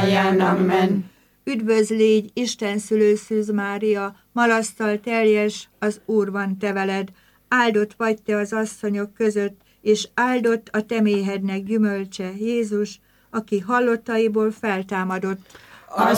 mindnyájan. Amen. Üdvözl légy, Isten szülőszűz Mária, malasztal teljes, az Úr van te veled. Áldott vagy te az asszonyok között, és áldott a te méhednek gyümölcse, Jézus, aki hallottaiból feltámadott.